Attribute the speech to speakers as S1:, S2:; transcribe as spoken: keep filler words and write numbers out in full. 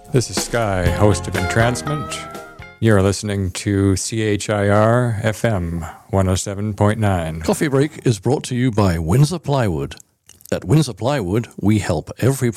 S1: This is Sky, host of Entrancement. You're listening to C H I R F M one oh seven point nine.
S2: Coffee Break is brought to you by Windsor Plywood. At Windsor Plywood, we help every